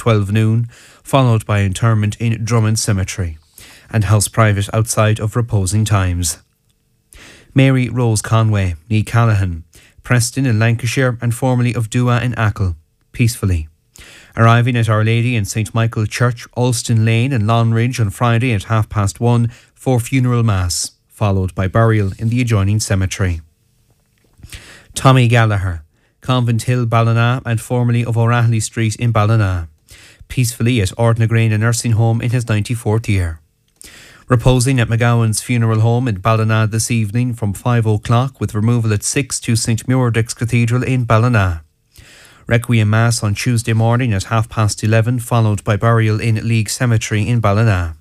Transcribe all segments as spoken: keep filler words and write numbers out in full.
twelve noon, followed by interment in Drummond Cemetery, and house private outside of reposing times. Mary Rose Conway, ní Callahan, Preston in Lancashire and formerly of Dua in Achill, peacefully. Arriving at Our Lady in Saint Michael Church, Alston Lane in Longridge on Friday at half past one for funeral mass, followed by burial in the adjoining cemetery. Tommy Gallagher, Convent Hill, Ballina and formerly of O'Rahilly Street in Ballina, peacefully at Ordnagreen Nursing Home in his ninety-fourth year. Reposing at McGowan's Funeral Home in Ballina this evening from five o'clock with removal at six to Saint Muirdick's Cathedral in Ballina. Requiem Mass on Tuesday morning at half past eleven, followed by burial in League Cemetery in Ballina.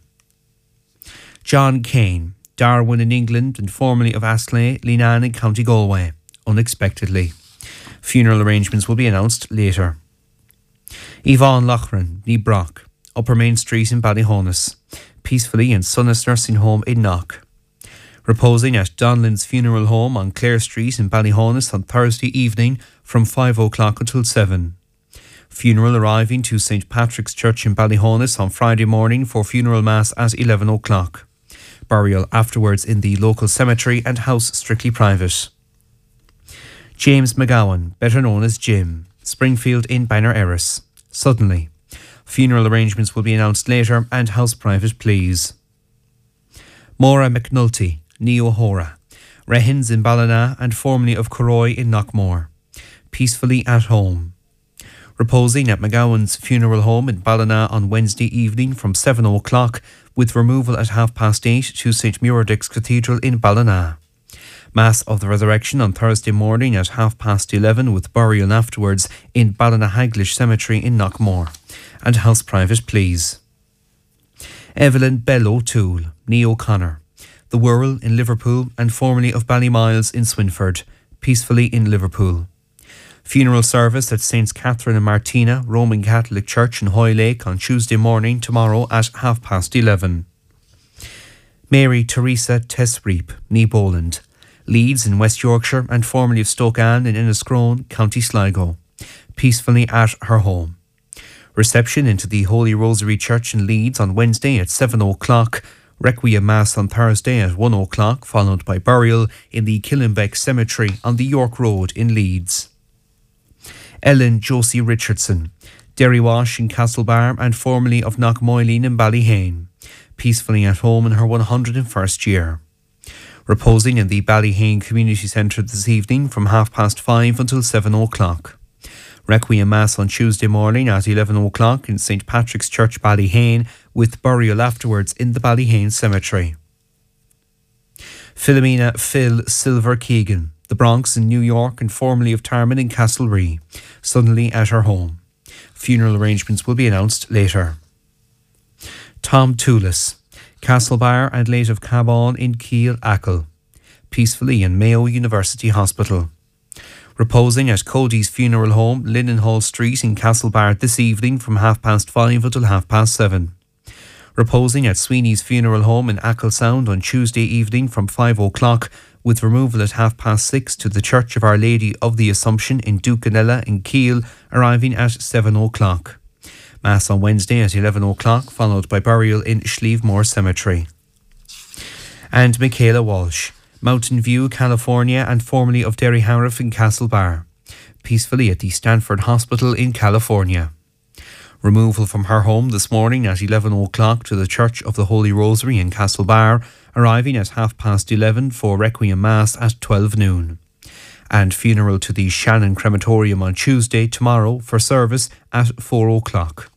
John Kane, Darwin in England and formerly of Astley, Leenane in County Galway, unexpectedly. Funeral arrangements will be announced later. Yvonne Loughran, ní Brock, Upper Main Street in Ballyhonus, peacefully in Sunnis Nursing Home in Knock. Reposing at Donlan's Funeral Home on Clare Street in Ballyhonus on Thursday evening from five o'clock until seven. Funeral arriving to Saint Patrick's Church in Ballyhonus on Friday morning for funeral mass at eleven o'clock. Burial afterwards in the local cemetery and house strictly private. James McGowan, better known as Jim, Springfield in Banner Erris, suddenly. Funeral arrangements will be announced later and house private please. Maura McNulty, ní O'Hora, Rehins in Ballina and formerly of Corroy in Knockmore, peacefully at home. Reposing at McGowan's Funeral Home in Ballina on Wednesday evening from seven o'clock with removal at half past eight to Saint Muirdick's Cathedral in Ballina. Mass of the Resurrection on Thursday morning at half past eleven with burial afterwards in Ballinahaglish Cemetery in Knockmore, and house private please. Evelyn Bell O'Toole, ní O'Connor, The Wirral in Liverpool and formerly of Ballymiles in Swinford, peacefully in Liverpool. Funeral service at Saints Catherine and Martina, Roman Catholic Church in Hoylake on Tuesday morning tomorrow at half past eleven. Mary Teresa Tesreep, ní Boland, Leeds in West Yorkshire and formerly of Stoke Ann in Inniscrone, County Sligo, peacefully at her home. Reception into the Holy Rosary Church in Leeds on Wednesday at seven o'clock, Requiem Mass on Thursday at one o'clock, followed by burial in the Killenbeck Cemetery on the York Road in Leeds. Ellen Josie Richardson, Derrywash in Castlebar and formerly of Knockmoyleen in Ballyhane, peacefully at home in her one hundred and first year. Reposing in the Ballyhane Community Centre this evening from half past five until seven o'clock. Requiem Mass on Tuesday morning at eleven o'clock in Saint Patrick's Church, Ballyhane, with burial afterwards in the Ballyhane Cemetery. Philomena Phil Silver Keegan, The Bronx in New York and formerly of Tarman in Castlerea, suddenly at her home. Funeral arrangements will be announced later. Tom Toulis, Castlebar and late of Cabon in Keele, Achill, peacefully in Mayo University Hospital. Reposing at Cody's Funeral Home, Linnenhall Street in Castlebar this evening from half past five until half past seven. Reposing at Sweeney's Funeral Home in Achill Sound on Tuesday evening from five o'clock with removal at half past six to the Church of Our Lady of the Assumption in Ducanella in Keele, arriving at seven o'clock. Mass on Wednesday at eleven o'clock, followed by burial in Schlievemore Cemetery. And Michaela Walsh, Mountain View, California and formerly of Derryharriff in Castlebar, peacefully at the Stanford Hospital in California. Removal from her home this morning at eleven o'clock to the Church of the Holy Rosary in Castlebar, arriving at half past eleven for Requiem Mass at twelve noon. And funeral to the Shannon Crematorium on Tuesday tomorrow for service at four o'clock.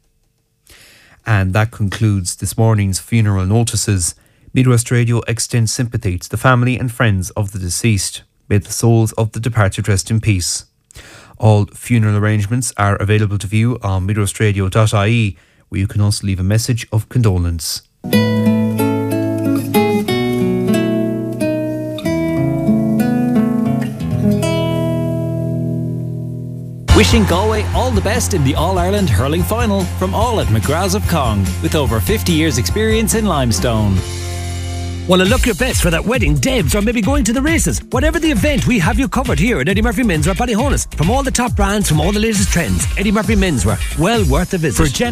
And that concludes this morning's funeral notices. Midwest Radio extends sympathy to the family and friends of the deceased. May the souls of the departed rest in peace. All funeral arrangements are available to view on midwest radio dot I E, where you can also leave a message of condolence. Wishing Galway all the best in the All-Ireland Hurling Final from all at McGrath's of Cong, with over fifty years experience in limestone. Want to look your best for that wedding, Debs, or maybe going to the races? Whatever the event, we have you covered here at Eddie Murphy Menswear, Ballyhonus. From all the top brands, from all the latest trends, Eddie Murphy Menswear, well worth a visit. For